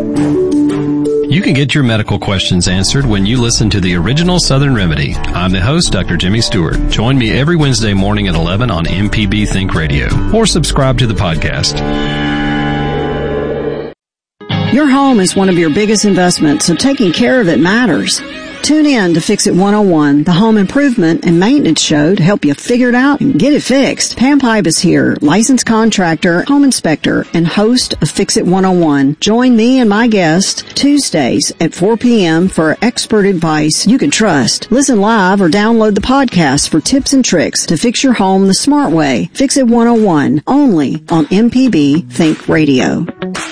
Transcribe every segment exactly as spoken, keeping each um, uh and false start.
You can get your medical questions answered when you listen to the original Southern Remedy. I'm the host, Doctor Jimmy Stewart. Join me every Wednesday morning at eleven on M P B Think Radio, or subscribe to the podcast. Your home is one of your biggest investments, so taking care of it matters. Tune in to Fix It one oh one, the home improvement and maintenance show to help you figure it out and get it fixed. Pam Pipe is here, licensed contractor, home inspector, and host of Fix It one oh one. Join me and my guest Tuesdays at four p.m. for expert advice you can trust. Listen live or download the podcast for tips and tricks to fix your home the smart way. Fix It one oh one, only on M P B Think Radio.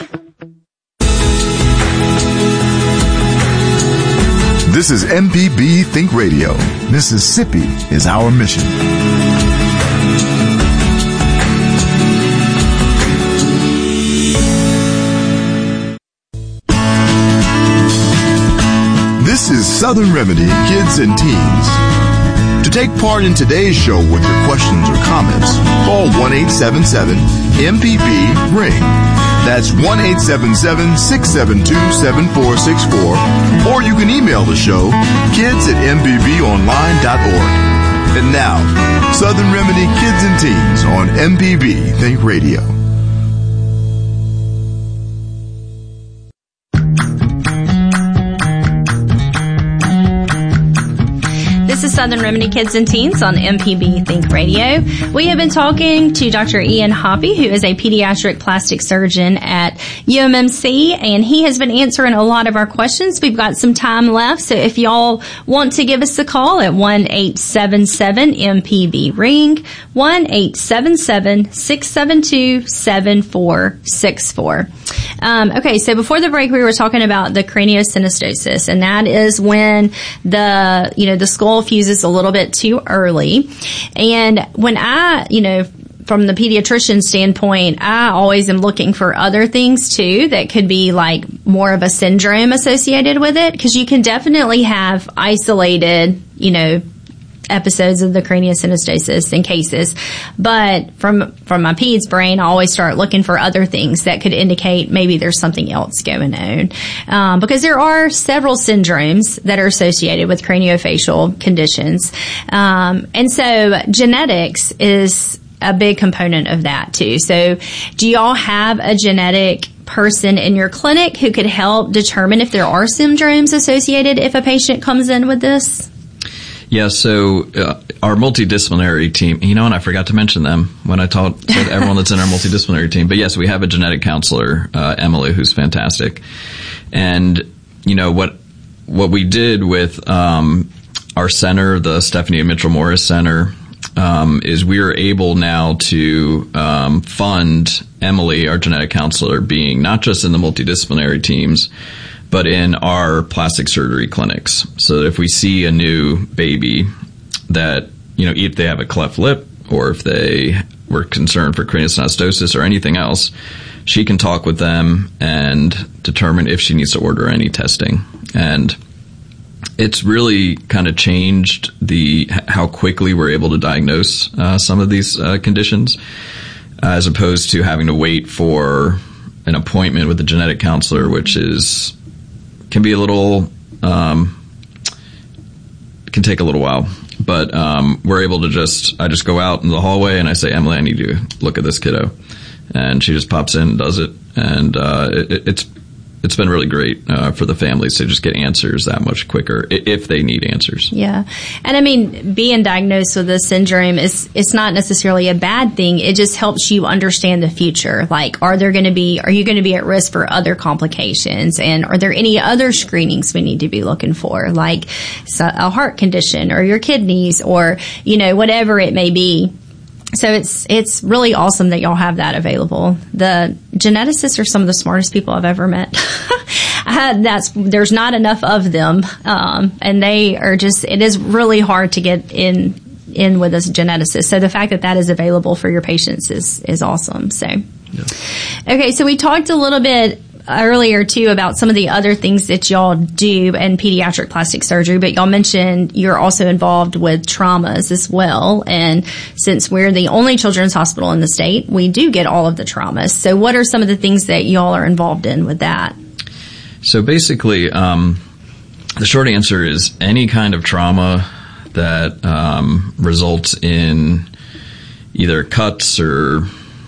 This is M P B Think Radio. Mississippi is our mission. This is Southern Remedy Kids and Teens. To take part in today's show with your questions or comments, call one eight seven seven M P B ring. That's one eight seven seven, six seven two, seven four six four. Or you can email the show, kids at m p b online dot org. And now, Southern Remedy Kids and Teens on M P B Think Radio. This is Southern Remedy Kids and Teens on M P B Think Radio. We have been talking to Doctor Ian Hoppy, who is a pediatric plastic surgeon at U M M C, and he has been answering a lot of our questions. We've got some time left, so if y'all want to give us a call at one eight seven seven M P B ring, one eight seven seven, six seven two, seven four six four. Um, okay, so before the break, we were talking about the craniosynostosis, and that is when the, you know, the skull fuses a little bit too early. And when I, you know, from the pediatrician standpoint, I always am looking for other things too that could be like more of a syndrome associated with it, because you can definitely have isolated, you know, episodes of the craniosynostosis in cases. But from from my peds brain, I always start looking for other things that could indicate maybe there's something else going on. Um, because there are several syndromes that are associated with craniofacial conditions. Um, and so genetics is a big component of that too. So do y'all have a genetic person in your clinic who could help determine if there are syndromes associated if a patient comes in with this? Yeah, so uh, our multidisciplinary team, you know, and I forgot to mention them when I taught to everyone that's in our multidisciplinary team. But yes, we have a genetic counselor, uh, Emily, who's fantastic. And, you know, what what we did with um, our center, the Stephanie Mitchell Morris Center, um, is we are able now to um, fund Emily, our genetic counselor, being not just in the multidisciplinary teams, but in our plastic surgery clinics. So that if we see a new baby that, you know, if they have a cleft lip or if they were concerned for craniosynostosis or anything else, she can talk with them and determine if she needs to order any testing. And it's really kind of changed the how quickly we're able to diagnose uh, some of these uh, conditions, as opposed to having to wait for an appointment with a genetic counselor, which is can be a little, um, can take a little while. But um, we're able to just, I just go out in the hallway and I say, Emily, I need you to look at this kiddo. And she just pops in and does it. And uh, it, it's it's been really great uh, for the families to just get answers that much quicker if they need answers. Yeah. And I mean, being diagnosed with this syndrome is, it's not necessarily a bad thing. It just helps you understand the future. Like, are there going to be, are you going to be at risk for other complications? And are there any other screenings we need to be looking for? Like a heart condition or your kidneys or, you know, whatever it may be. So it's it's really awesome that y'all have that available. The geneticists are some of the smartest people I've ever met. I, that's there's not enough of them, um, and they are just. It is really hard to get in in with a geneticist. So the fact that that is available for your patients is is awesome. So, yeah. Okay, so we talked a little bit earlier too about some of the other things that y'all do in pediatric plastic surgery, but y'all mentioned you're also involved with traumas as well. And since we're the only children's hospital in the state, we do get all of the traumas. So what are some of the things that y'all are involved in with that? So basically, um, the short answer is any kind of trauma that um, results in either cuts or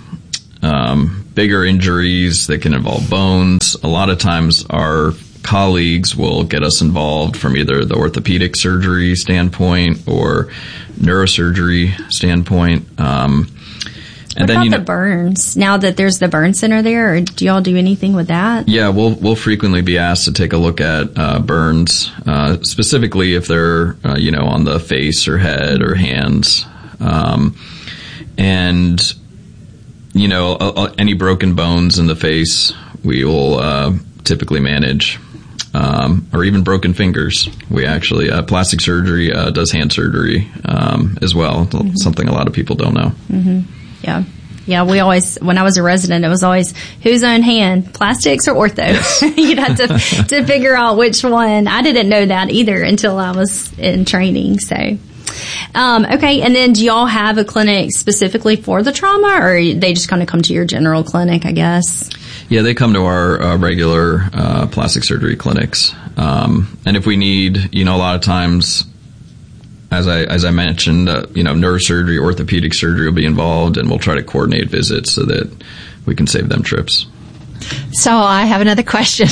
um, bigger injuries that can involve bones. A lot of times our colleagues will get us involved from either the orthopedic surgery standpoint or neurosurgery standpoint. Um, and what then, about you know, the burns? Now that there's the burn center there, or do y'all do anything with that? Yeah, we'll we'll frequently be asked to take a look at uh, burns, uh, specifically if they're uh, you know on the face or head or hands, um, and you know uh, any broken bones in the face we will uh, typically manage. Um, or even broken fingers. We actually, uh, plastic surgery uh, does hand surgery um, as well, mm-hmm. something a lot of people don't know. Mm-hmm. Yeah. Yeah, we always, when I was a resident, it was always whose own hand, plastics or ortho? Yes. You'd have to, to figure out which one. I didn't know that either until I was in training, so. Um, okay, and then do y'all have a clinic specifically for the trauma, or they just kind of come to your general clinic, I guess? Yeah, they come to our uh, regular uh, plastic surgery clinics, um, and if we need, you know, a lot of times, as I as I mentioned, uh, you know, neurosurgery, orthopedic surgery will be involved, and we'll try to coordinate visits so that we can save them trips. So I have another question.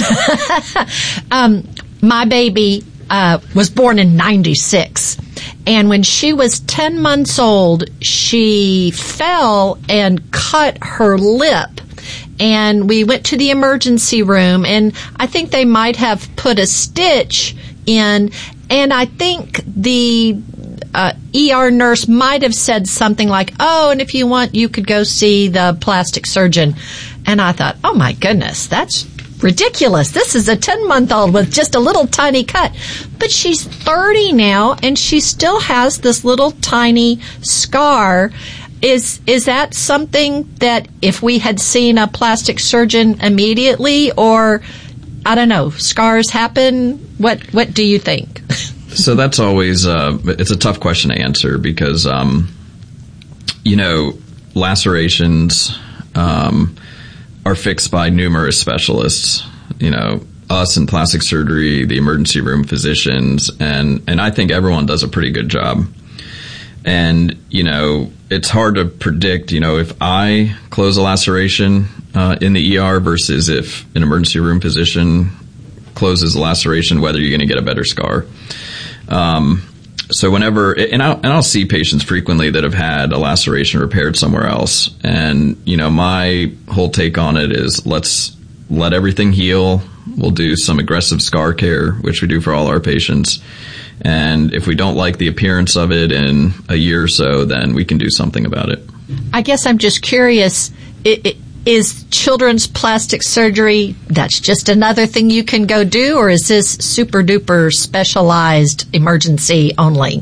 um, my baby uh, was born in ninety-six. And when she was ten months old, she fell and cut her lip. And we went to the emergency room, and I think they might have put a stitch in. And I think the uh, E R nurse might have said something like, oh, and if you want, you could go see the plastic surgeon. And I thought, oh, my goodness, that's ridiculous. This is a ten-month-old with just a little tiny cut. But she's thirty now, and she still has this little tiny scar. Is is that something that if we had seen a plastic surgeon immediately, or, I don't know, scars happen? What what do you think? So that's always, uh, it's a tough question to answer because, um, you know, lacerations um, are fixed by numerous specialists, you know, us in plastic surgery, the emergency room physicians, and, and I think everyone does a pretty good job. And, you know, it's hard to predict, you know, if I close a laceration uh, in the E R versus if an emergency room physician closes a laceration, whether you're going to get a better scar. Um, so whenever, and I'll, and I'll see patients frequently that have had a laceration repaired somewhere else. And, you know, my whole take on it is let's let everything heal. We'll do some aggressive scar care, which we do for all our patients. And if we don't like the appearance of it in a year or so, then we can do something about it. I guess I'm just curious, it, it, is children's plastic surgery, that's just another thing you can go do, or is this super duper specialized emergency only?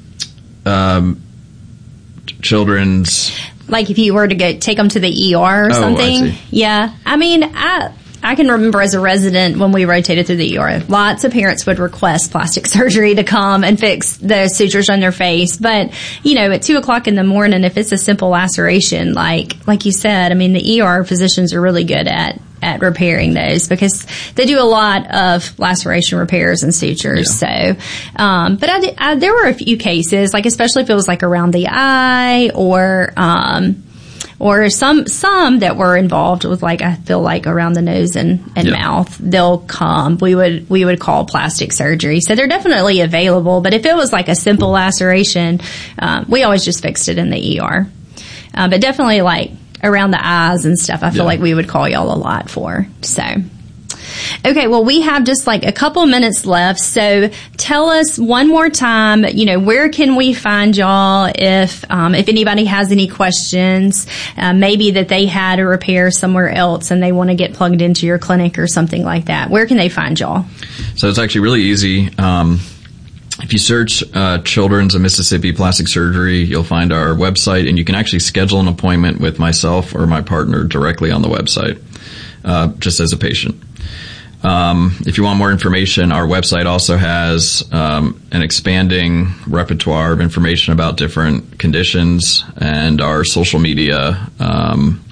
Um, children's... Like if you were to go take them to the E R or oh, something? I see. Yeah. I mean, I... I can remember as a resident when we rotated through the E R, lots of parents would request plastic surgery to come and fix the sutures on their face. But, you know, at two o'clock in the morning, if it's a simple laceration, like, like you said, I mean, the E R physicians are really good at, at repairing those because they do a lot of laceration repairs and sutures. Yeah. So, um, but I, I, there were a few cases, like especially if it was like around the eye or, um, Or some some that were involved with, like, I feel like around the nose and, and yep. mouth, they'll come. We would we would call plastic surgery. So they're definitely available. But if it was like a simple laceration, um, we always just fixed it in the E R. Uh, but definitely like around the eyes and stuff, I feel yeah. like we would call y'all a lot for. So. Okay, well, we have just like a couple minutes left, so tell us one more time, you know, where can we find y'all if um, if anybody has any questions, uh, maybe that they had a repair somewhere else and they want to get plugged into your clinic or something like that. Where can they find y'all? So it's actually really easy. Um, if you search uh, Children's of Mississippi Plastic Surgery, you'll find our website, and you can actually schedule an appointment with myself or my partner directly on the website, uh, just as a patient. Um, if you want more information, our website also has um, an expanding repertoire of information about different conditions, and our social media um,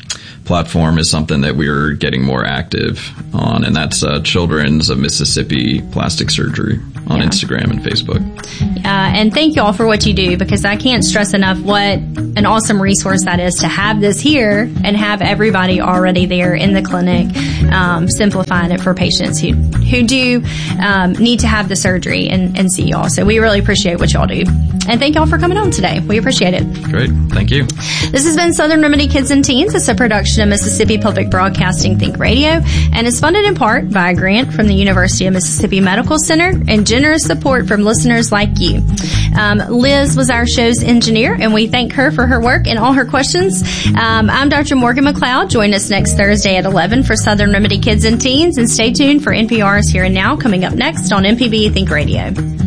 platform is something that we're getting more active on, and that's uh, Children's of Mississippi Plastic Surgery on yeah. Instagram and Facebook. Uh, and thank you all for what you do, because I can't stress enough what an awesome resource that is to have this here and have everybody already there in the clinic, um, simplifying it for patients who who do um, need to have the surgery and, and see y'all. So we really appreciate what y'all do. And thank y'all for coming on today. We appreciate it. Great. Thank you. This has been Southern Remedy Kids and Teens. It's a production of Mississippi Public Broadcasting Think Radio and is funded in part by a grant from the University of Mississippi Medical Center and generous support from listeners like you. Um, Liz was our show's engineer, and we thank her for her work and all her questions. Um, I'm Doctor Morgan McLeod. Join us next Thursday at eleven for Southern Remedy Kids and Teens, and stay tuned for N P R's Here and Now coming up next on M P B Think Radio.